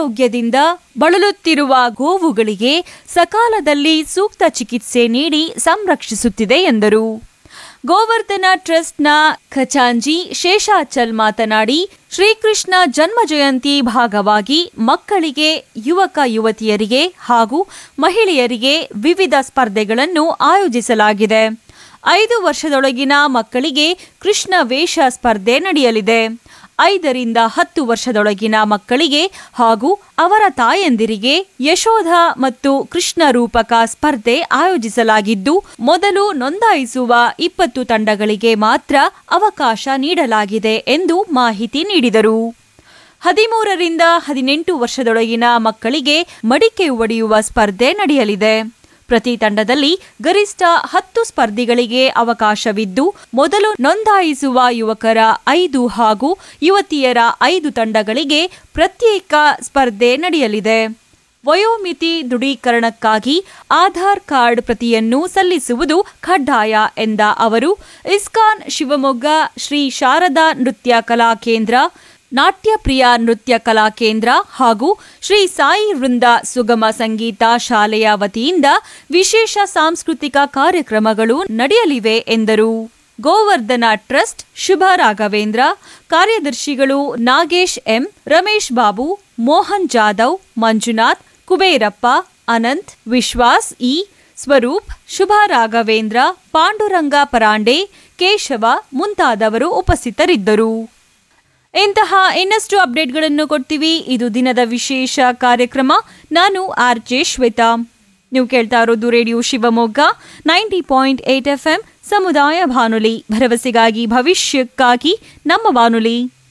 ಅನಾರೋಗ್ಯದಿಂದ ಬಳಲುತ್ತಿರುವ ಗೋವುಗಳಿಗೆ ಸಕಾಲದಲ್ಲಿ ಸೂಕ್ತ ಚಿಕಿತ್ಸೆ ನೀಡಿ ಸಂರಕ್ಷಿಸುತ್ತಿದೆ ಎಂದರು. ಗೋವರ್ಧನ ಟ್ರಸ್ಟ್ನ ಖಜಾಂಚಿ ಶೇಷಾಚಲ್ ಮಾತನಾಡಿ, ಶ್ರೀಕೃಷ್ಣ ಜನ್ಮ ಜಯಂತಿ ಭಾಗವಾಗಿ ಮಕ್ಕಳಿಗೆ, ಯುವಕ ಯುವತಿಯರಿಗೆ ಹಾಗೂ ಮಹಿಳೆಯರಿಗೆ ವಿವಿಧ ಸ್ಪರ್ಧೆಗಳನ್ನು ಆಯೋಜಿಸಲಾಗಿದೆ. 5 ವರ್ಷದೊಳಗಿನ ಮಕ್ಕಳಿಗೆ ಕೃಷ್ಣ ವೇಷ ಸ್ಪರ್ಧೆ ನಡೆಯಲಿದೆ. 5 ರಿಂದ 10 ವರ್ಷದೊಳಗಿನ ಮಕ್ಕಳಿಗೆ ಹಾಗೂ ಅವರ ತಾಯಂದಿರಿಗೆ ಯಶೋಧ ಮತ್ತು ಕೃಷ್ಣ ರೂಪಕ ಸ್ಪರ್ಧೆ ಆಯೋಜಿಸಲಾಗಿದ್ದು, ಮೊದಲು ನೋಂದಾಯಿಸುವ 20 ತಂಡಗಳಿಗೆ ಮಾತ್ರ ಅವಕಾಶ ನೀಡಲಾಗಿದೆ ಎಂದು ಮಾಹಿತಿ ನೀಡಿದರು. 13 ರಿಂದ 18 ವರ್ಷದೊಳಗಿನ ಮಕ್ಕಳಿಗೆ ಮಡಿಕೆ ಒಡೆಯುವ ಸ್ಪರ್ಧೆ ನಡೆಯಲಿದೆ. ಪ್ರತಿ ತಂಡದಲ್ಲಿ ಗರಿಷ್ಠ 10 ಸ್ಪರ್ಧಿಗಳಿಗೆ ಅವಕಾಶವಿದ್ದು, ಮೊದಲು ನೋಂದಾಯಿಸುವ ಯುವಕರ 5 ಹಾಗೂ ಯುವತಿಯರ 5 ತಂಡಗಳಿಗೆ ಪ್ರತ್ಯೇಕ ಸ್ಪರ್ಧೆ ನಡೆಯಲಿದೆ. ವಯೋಮಿತಿ ದೃಢೀಕರಣಕ್ಕಾಗಿ ಆಧಾರ್ ಕಾರ್ಡ್ ಪ್ರತಿಯನ್ನು ಸಲ್ಲಿಸುವುದು ಕಡ್ಡಾಯ ಎಂದ ಅವರು, ಇಸ್ಕಾನ್ ಶಿವಮೊಗ್ಗ ಶ್ರೀ ಶಾರದಾ ನೃತ್ಯ ಕಲಾ ಕೇಂದ್ರ, ನಾಟ್ಯಪ್ರಿಯ ನೃತ್ಯ ಕಲಾ ಕೇಂದ್ರ ಹಾಗೂ ಶ್ರೀ ಸಾಯಿ ವೃಂದ ಸುಗಮ ಸಂಗೀತ ಶಾಲೆಯ ವತಿಯಿಂದ ವಿಶೇಷ ಸಾಂಸ್ಕೃತಿಕ ಕಾರ್ಯಕ್ರಮಗಳು ನಡೆಯಲಿವೆ ಎಂದರು. ಗೋವರ್ಧನ ಟ್ರಸ್ಟ್ ಶುಭ ರಾಘವೇಂದ್ರ, ಕಾರ್ಯದರ್ಶಿಗಳು ನಾಗೇಶ್ ಎಂ, ರಮೇಶ್ ಬಾಬು, ಮೋಹನ್ ಜಾಧವ್, ಮಂಜುನಾಥ್, ಕುಬೇರಪ್ಪ, ಅನಂತ್, ವಿಶ್ವಾಸ್ ಇ, ಸ್ವರೂಪ್, ಶುಭ ರಾಘವೇಂದ್ರ, ಪಾಂಡುರಂಗ ಪರಾಂಡೆ, ಕೇಶವ ಮುಂತಾದವರು ಉಪಸ್ಥಿತರಿದ್ದರು. ಇಂತಹ ಇನ್ನಷ್ಟು ಅಪ್ಡೇಟ್ಗಳನ್ನು ಕೊಡ್ತೀವಿ. ಇದು ದಿನದ ವಿಶೇಷ ಕಾರ್ಯಕ್ರಮ. ನಾನು ಆರ್ಜೆ ಶ್ವೇತಾ. ನೀವು ಕೇಳ್ತಾ ಇರೋದು ರೇಡಿಯೋ ಶಿವಮೊಗ್ಗ 90.8 FM ಸಮುದಾಯ ಬಾನುಲಿ, ಭರವಸೆಗಾಗಿ ಭವಿಷ್ಯಕ್ಕಾಗಿ ನಮ್ಮ ಬಾನುಲಿ.